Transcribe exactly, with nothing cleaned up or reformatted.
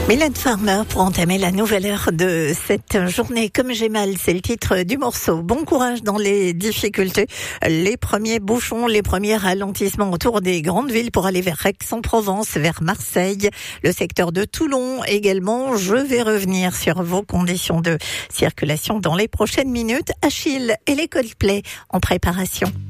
Mylène Farmer pour entamer la nouvelle heure de cette journée. Comme j'ai mal, c'est le titre du morceau. Bon courage dans les difficultés. Les premiers bouchons, les premiers ralentissements autour des grandes villes pour aller vers Aix-en-Provence, vers Marseille, le secteur de Toulon également. Je vais revenir sur vos conditions de circulation dans les prochaines minutes. Achille et les Coldplay en préparation.